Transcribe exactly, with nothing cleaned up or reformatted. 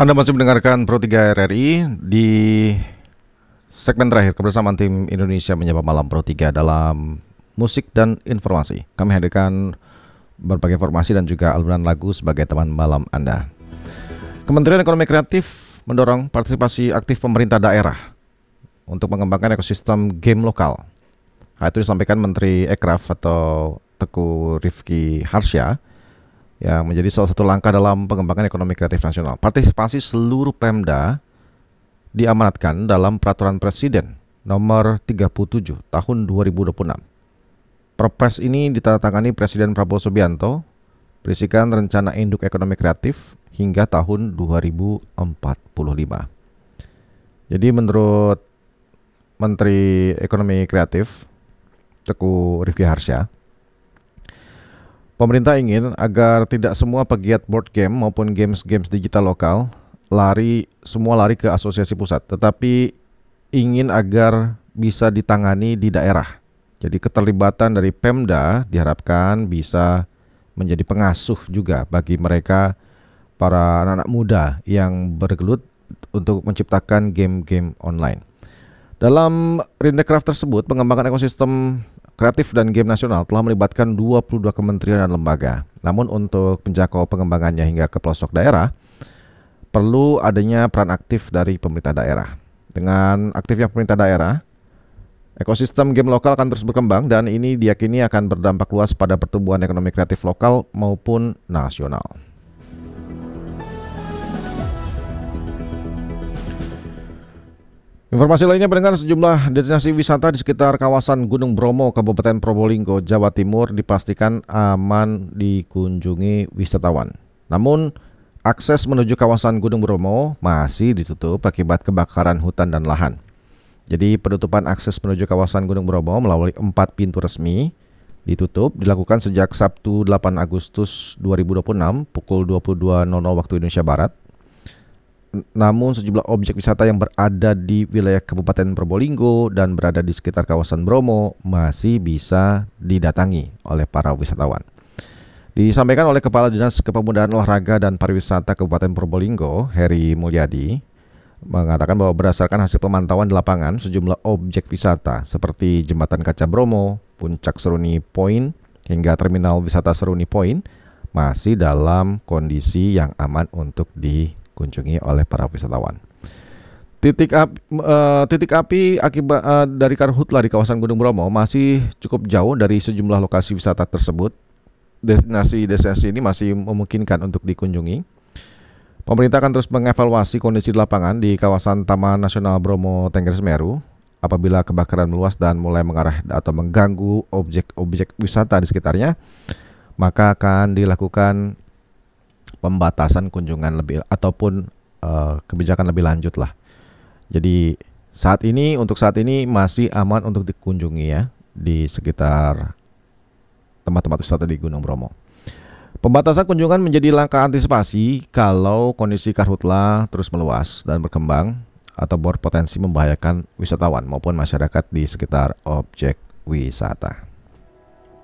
Anda masih mendengarkan Pro tiga R R I di segmen terakhir kebersamaan tim Indonesia menyapa malam Pro tiga dalam musik dan informasi. Kami hadirkan berbagai informasi dan juga alunan lagu sebagai teman malam Anda. Kementerian Ekonomi Kreatif mendorong partisipasi aktif pemerintah daerah untuk mengembangkan ekosistem game lokal. Hal itu disampaikan Menteri Ekraf atau Teguh Rifki Harsha yang menjadi salah satu langkah dalam pengembangan ekonomi kreatif nasional. Partisipasi seluruh Pemda diamanatkan dalam Peraturan Presiden nomor tiga puluh tujuh tahun dua ribu dua puluh enam. Perpres ini ditandatangani Presiden Prabowo Subianto, berisikan rencana induk ekonomi kreatif hingga tahun dua ribu empat puluh lima. Jadi menurut Menteri Ekonomi Kreatif Teguh Rifki Harsha, pemerintah ingin agar tidak semua pegiat board game maupun games-games digital lokal lari semua lari ke asosiasi pusat, tetapi ingin agar bisa ditangani di daerah. Jadi keterlibatan dari Pemda diharapkan bisa menjadi pengasuh juga bagi mereka para anak-anak muda yang bergelut untuk menciptakan game-game online. Dalam Rindekraf tersebut, pengembangan ekosistem kreatif dan game nasional telah melibatkan dua puluh dua kementerian dan lembaga. Namun untuk menjangkau pengembangannya hingga ke pelosok daerah, perlu adanya peran aktif dari pemerintah daerah. Dengan aktifnya pemerintah daerah, ekosistem game lokal akan terus berkembang dan ini diyakini akan berdampak luas pada pertumbuhan ekonomi kreatif lokal maupun nasional. Informasi lainnya, pendengar, sejumlah destinasi wisata di sekitar kawasan Gunung Bromo, Kabupaten Probolinggo, Jawa Timur dipastikan aman dikunjungi wisatawan. Namun, akses menuju kawasan Gunung Bromo masih ditutup akibat kebakaran hutan dan lahan. Jadi, penutupan akses menuju kawasan Gunung Bromo melalui empat pintu resmi ditutup dilakukan sejak Sabtu delapan Agustus dua ribu dua puluh enam pukul dua puluh dua waktu Indonesia Barat. Namun sejumlah objek wisata yang berada di wilayah Kabupaten Probolinggo dan berada di sekitar kawasan Bromo masih bisa didatangi oleh para wisatawan. Disampaikan oleh Kepala Dinas Kepemudaan Olahraga dan Pariwisata Kabupaten Probolinggo, Heri Mulyadi, mengatakan bahwa berdasarkan hasil pemantauan di lapangan, sejumlah objek wisata seperti Jembatan Kaca Bromo, Puncak Seruni Point, hingga Terminal Wisata Seruni Point masih dalam kondisi yang aman untuk di kunjungi oleh para wisatawan. Titik api, uh, titik api akibat uh, dari karhutla di kawasan Gunung Bromo masih cukup jauh dari sejumlah lokasi wisata tersebut. Destinasi-destinasi ini masih memungkinkan untuk dikunjungi. Pemerintah akan terus mengevaluasi kondisi di lapangan di kawasan Taman Nasional Bromo Tengger Semeru apabila kebakaran meluas dan mulai mengarah atau mengganggu objek-objek wisata di sekitarnya, maka akan dilakukan pembatasan kunjungan lebih ataupun uh, kebijakan lebih lanjut lah. Jadi saat ini untuk saat ini masih aman untuk dikunjungi ya di sekitar tempat-tempat wisata di Gunung Bromo. Pembatasan kunjungan menjadi langkah antisipasi kalau kondisi karhutla terus meluas dan berkembang atau berpotensi membahayakan wisatawan maupun masyarakat di sekitar objek wisata.